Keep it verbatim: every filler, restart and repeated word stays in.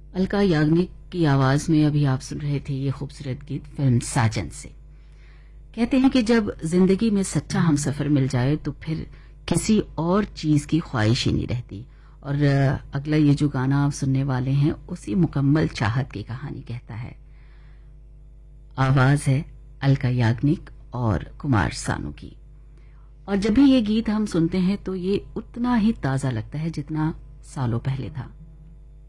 अलका याग्निक की आवाज में अभी आप सुन रहे थे ये खूबसूरत गीत फिल्म साजन से। कहते हैं कि जब जिंदगी में सच्चा हमसफर मिल जाए तो फिर किसी और चीज की ख्वाहिश ही नहीं रहती। और अगला ये जो गाना आप सुनने वाले हैं उसी मुकम्मल चाहत की कहानी कहता है। आवाज है अलका याग्निक और कुमार सानू की। और जब भी ये गीत हम सुनते हैं तो ये उतना ही ताजा लगता है जितना सालों पहले था।